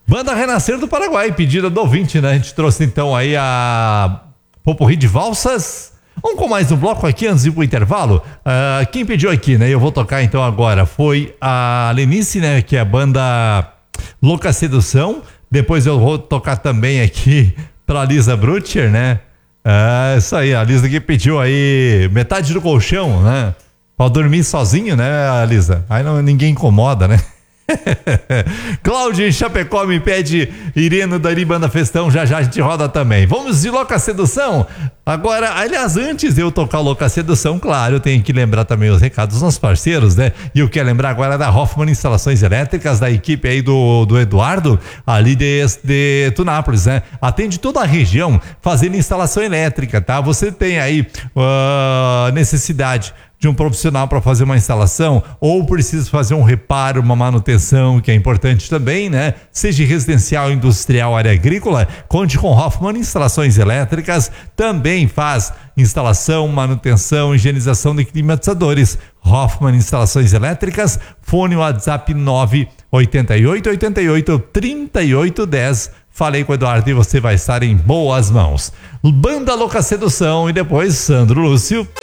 Banda Renascer do Paraguai, pedida do ouvinte, né? A gente trouxe então aí a Popurrí de Valsas. Vamos com mais um bloco aqui antes de ir pro intervalo. Quem pediu aqui, né? Eu vou tocar então agora. Foi a Lenice, né? Que é a banda Louca Sedução. Depois eu vou tocar também aqui pra Lisa Brutcher, né? Isso aí, a Lisa que pediu aí Metade do Colchão, né? Pra dormir sozinho, né, Lisa? Aí ninguém incomoda, né? Cláudio em Chapecó me pede Irene da Banda Festão, já a gente roda também. Vamos de Louca Sedução. Agora, aliás, antes de eu tocar Louca Sedução, claro, eu tenho que lembrar também os recados dos nossos parceiros, né? E eu quero lembrar agora da Hoffman Instalações Elétricas, da equipe aí do Eduardo, ali de Tunápolis, né? Atende toda a região fazendo instalação elétrica, tá? Você tem aí necessidade de um profissional para fazer uma instalação ou precisa fazer um reparo, uma manutenção, que é importante também, né? Seja residencial, industrial, área agrícola, conte com Hoffman Instalações Elétricas, também faz instalação, manutenção, higienização de climatizadores. Hoffman Instalações Elétricas, fone WhatsApp 988883810. Falei com o Eduardo e você vai estar em boas mãos. Banda Louca Sedução e depois Sandro Lúcio.